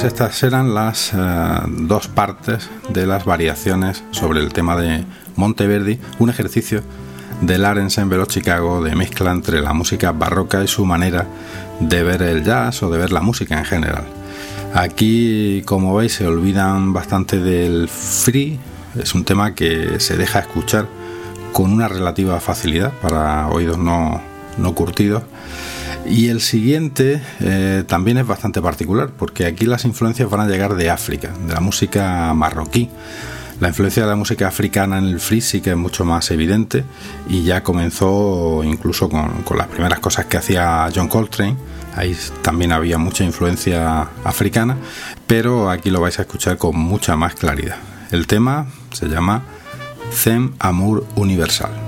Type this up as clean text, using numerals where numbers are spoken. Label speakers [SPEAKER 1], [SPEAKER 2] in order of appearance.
[SPEAKER 1] Pues estas eran las dos partes de las variaciones sobre el tema de Monteverdi, un ejercicio del Art Ensemble Chicago de mezcla entre la música barroca y su manera de ver el jazz o de ver la música en general. Aquí, como veis, se olvidan bastante del free. Es un tema que se deja escuchar con una relativa facilidad para oídos no curtidos. Y el siguiente también es bastante particular, porque aquí las influencias van a llegar de África, de la música marroquí. La influencia de la música africana en el free sí que es mucho más evidente, y ya comenzó incluso con las primeras cosas que hacía John Coltrane. Ahí también había mucha influencia africana, pero aquí lo vais a escuchar con mucha más claridad. El tema se llama Thème Amour Universal.